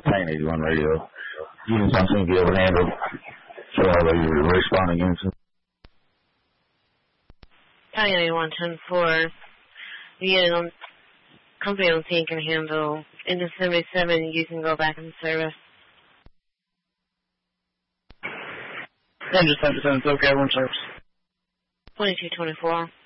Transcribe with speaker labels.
Speaker 1: Pine 81 radio. Unit something to be able to handle. So are you responding units?
Speaker 2: Pine 81, 10-4. Unit on company on scene can handle. Into 77, you can go back in service.
Speaker 3: Engine 77, it's okay, we're in service.
Speaker 2: 2224.